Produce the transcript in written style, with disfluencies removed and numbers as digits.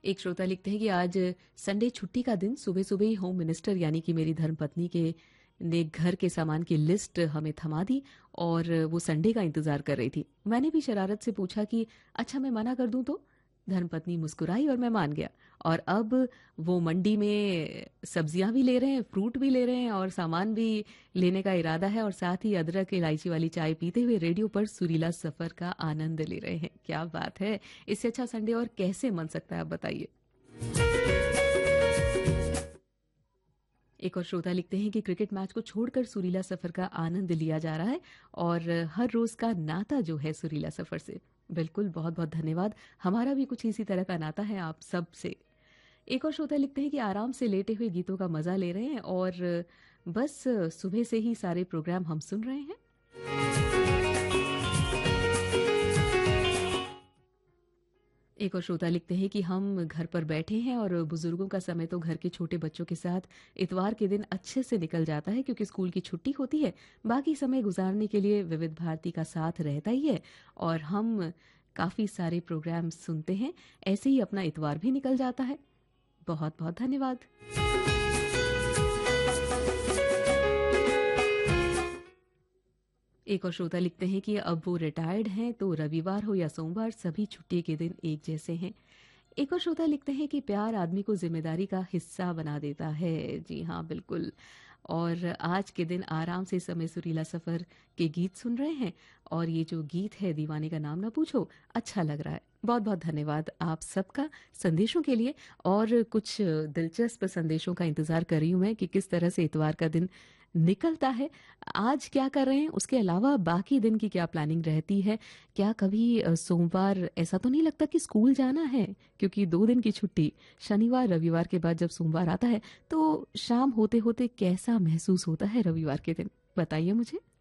एक श्रोता लिखते हैं कि आज संडे छुट्टी का दिन सुबह-सुबह ही होम मिनिस्टर यानी कि मेरी धर्मपत्नी के ने घर के सामान की लिस्ट हमें थमा दी और वो संडे का इंतजार कर रही थी। मैंने भी शरारत से पूछा कि अच्छा मैं मना कर दूं तो? धर्मपत्नी मुस्कुराई और मैं मान गया। और अब वो मंडी में सब्जियां भी ले रहे हैं, फ्रूट भी ले रहे हैं और सामान भी लेने का इरादा है और साथ ही अदरक इलायची वाली चाय पीते हुए रेडियो पर सुरीला सफर का आनंद ले रहे हैं। क्या बात है! इससे अच्छा संडे और कैसे मन सकता है, आप बताइए। एक और श्रोता लिखते हैं कि क्रिकेट मैच को छोड़कर सुरीला सफर का आनंद लिया जा रहा है और हर रोज का नाता जो है सुरीला सफर से। बिल्कुल, बहुत बहुत धन्यवाद। हमारा भी कुछ इसी तरह का नाता है आप सब से। एक और श्रोता लिखते हैं कि आराम से लेटे हुए गीतों का मजा ले रहे हैं और बस सुबह से ही सारे प्रोग्राम हम सुन रहे हैं। एक और श्रोता लिखते हैं कि हम घर पर बैठे हैं और बुजुर्गों का समय तो घर के छोटे बच्चों के साथ इतवार के दिन अच्छे से निकल जाता है क्योंकि स्कूल की छुट्टी होती है। बाकी समय गुजारने के लिए विविध भारती का साथ रहता ही है और हम काफी सारे प्रोग्राम सुनते हैं। ऐसे ही अपना इतवार भी निकल जाता है। बहुत बहुत धन्यवाद। एक और श्रोता लिखते हैं कि अब वो रिटायर्ड हैं तो रविवार हो या सोमवार सभी छुट्टी के दिन एक जैसे हैं। एक और श्रोता लिखते हैं कि प्यार आदमी को जिम्मेदारी का हिस्सा बना देता है। जी हाँ, बिल्कुल। और आज के दिन आराम से समय सुरीला सफर के गीत सुन रहे हैं और ये जो गीत है दीवाने का नाम ना पूछो, अच्छा लग रहा है। बहुत बहुत धन्यवाद आप सबका संदेशों के लिए और कुछ दिलचस्प संदेशों का इंतजार कर रही हूं मैं कि किस तरह से इतवार का दिन निकलता है। आज क्या कर रहे हैं, उसके अलावा बाकी दिन की क्या प्लानिंग रहती है। क्या कभी सोमवार ऐसा तो नहीं लगता कि स्कूल जाना है, क्योंकि 2 दिन की छुट्टी शनिवार रविवार के बाद जब सोमवार आता है तो शाम होते होते कैसा महसूस होता है रविवार के दिन, बताइए मुझे।